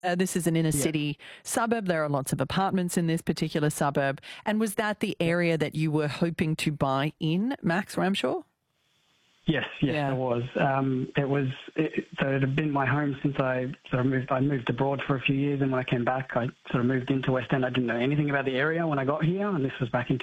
This is an inner Yeah. city suburb. There are lots of apartments in this particular suburb. And was that the area that you were hoping to buy in, Max Ramshaw? Yes, Yeah. it was. So it had been my home since I sort of moved. I moved abroad for a few years, and when I came back, I sort of moved into West End. I didn't know anything about the area when I got here, and this was back in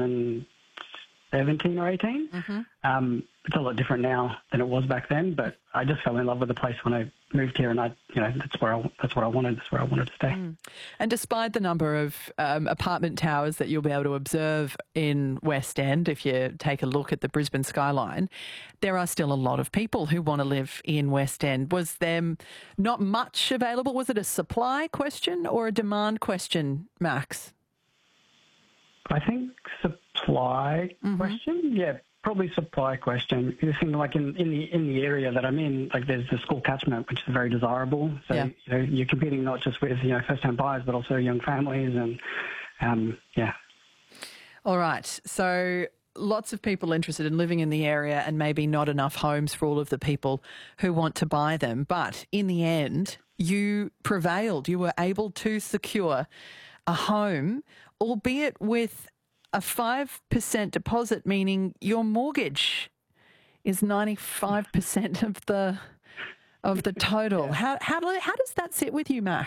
2017 or 18. Mm-hmm. It's a lot different now than it was back then, but I just fell in love with the place when I moved here, and that's what I wanted. That's where I wanted to stay. Mm. And despite the number of apartment towers that you'll be able to observe in West End, if you take a look at the Brisbane skyline, there are still a lot of people who want to live in West End. Was there not much available? Was it a supply question or a demand question, Max? I think supply question. Yeah, probably supply question. You think like in the area that I'm in, like there's the school catchment, which is very desirable. So Yeah. You're competing not just with first-time buyers, but also young families, and yeah. All right. So lots of people interested in living in the area and maybe not enough homes for all of the people who want to buy them. But in the end, you prevailed. You were able to secure a home, albeit with a 5% deposit, meaning your mortgage is 95% of the total. Yeah. How does that sit with you, Max?